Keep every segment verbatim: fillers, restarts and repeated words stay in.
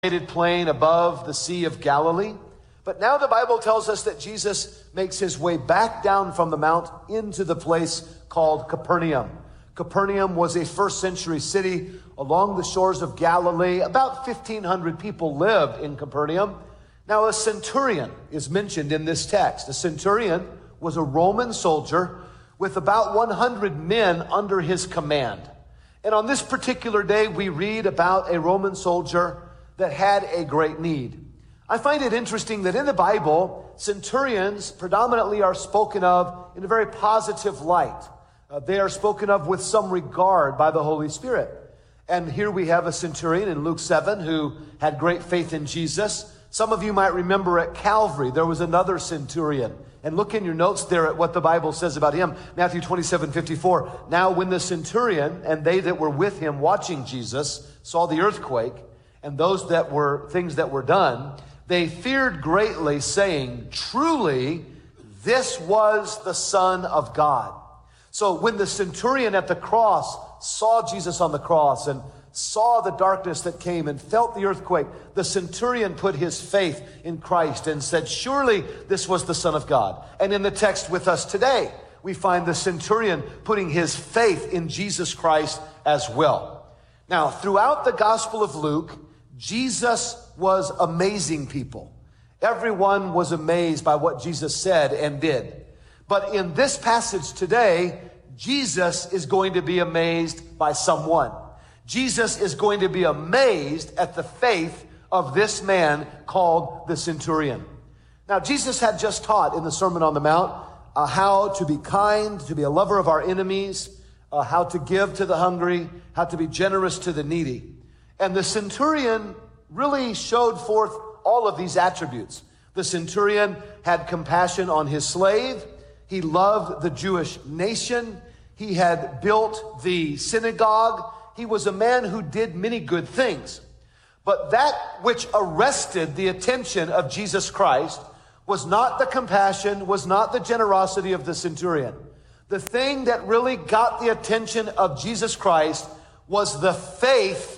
plain above the Sea of Galilee. But now the Bible tells us that Jesus makes his way back down from the mount into the place called Capernaum. Capernaum was a first century city along the shores of Galilee. About fifteen hundred people lived in Capernaum. Now a centurion is mentioned in this text. A centurion was a Roman soldier with about one hundred men under his command. And on this particular day, we read about a Roman soldier that had a great need. I find it interesting that in the Bible, centurions predominantly are spoken of in a very positive light. Uh, they are spoken of with some regard by the Holy Spirit. And here we have a centurion in Luke seven who had great faith in Jesus. Some of you might remember at Calvary, there was another centurion. And look in your notes there at what the Bible says about him. Matthew twenty-seven fifty-four. Now when the centurion and they that were with him watching Jesus saw the earthquake and those that were things that were done, they feared greatly, saying, truly, this was the Son of God. So when the centurion at the cross saw Jesus on the cross and saw the darkness that came and felt the earthquake, the centurion put his faith in Christ and said, surely this was the Son of God. And in the text with us today, we find the centurion putting his faith in Jesus Christ as well. Now, throughout the Gospel of Luke, Jesus was amazing people. Everyone was amazed by what Jesus said and did. But in this passage today, Jesus is going to be amazed by someone. Jesus is going to be amazed at the faith of this man called the centurion. Now, Jesus had just taught in the Sermon on the Mount uh, how to be kind, to be a lover of our enemies, uh, how to give to the hungry, how to be generous to the needy. And the centurion really showed forth all of these attributes. The centurion had compassion on his slave. He loved the Jewish nation. He had built the synagogue. He was a man who did many good things. But that which arrested the attention of Jesus Christ was not the compassion, was not the generosity of the centurion. The thing that really got the attention of Jesus Christ was the faith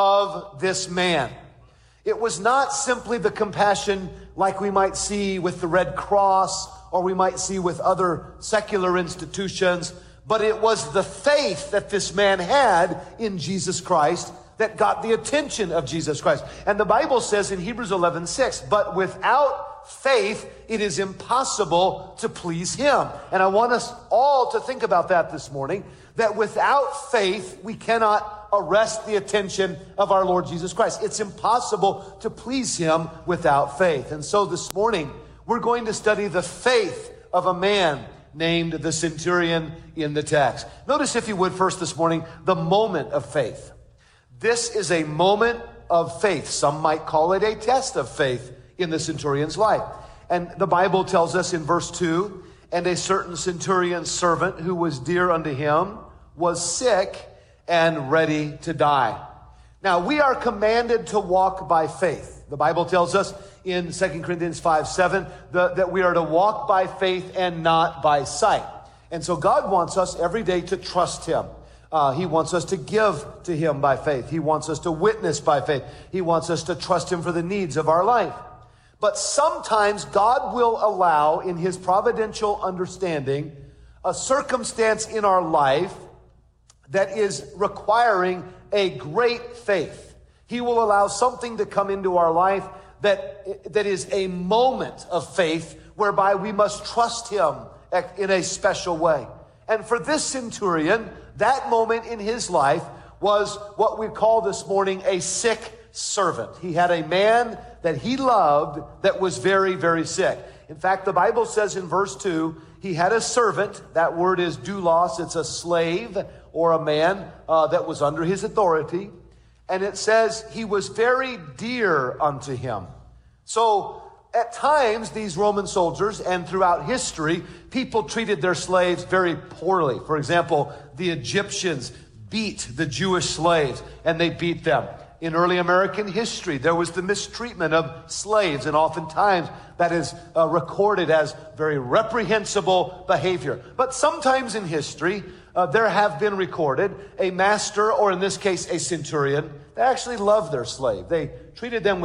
of this man. It was not simply the compassion like we might see with the Red Cross or we might see with other secular institutions, but it was the faith that this man had in Jesus Christ that got the attention of Jesus Christ. And the Bible says in Hebrews eleven six, but without faith, it is impossible to please him. And I want us all to think about that this morning, that without faith, we cannot arrest the attention of our Lord Jesus Christ. It's impossible to please him without faith. And so this morning, we're going to study the faith of a man named the centurion in the text. Notice, if you would, first this morning, the moment of faith. This is a moment of faith. Some might call it a test of faith in the centurion's life. And the Bible tells us in verse two, and a certain centurion's servant who was dear unto him was sick and ready to die. Now, we are commanded to walk by faith. The Bible tells us in Second Corinthians five seven the, that we are to walk by faith and not by sight. And so God wants us every day to trust him. Uh, he wants us to give to him by faith. He wants us to witness by faith. He wants us to trust him for the needs of our life. But sometimes God will allow, in his providential understanding, a circumstance in our life that is requiring a great faith. He will allow something to come into our life that, that is a moment of faith whereby we must trust him in a special way. And for this centurion, that moment in his life was what we call this morning a sick servant. He had a man that he loved that was very, very sick. In fact, the Bible says in verse two, he had a servant. That word is doulos. It's a slave or a man uh, that was under his authority. And it says he was very dear unto him. So at times, these Roman soldiers and throughout history, people treated their slaves very poorly. For example, the Egyptians beat the Jewish slaves and they beat them. In early American history, there was the mistreatment of slaves, and oftentimes that is uh, recorded as very reprehensible behavior. But sometimes in history, uh, there have been recorded a master, or in this case, a centurion. They actually loved their slave. They treated them with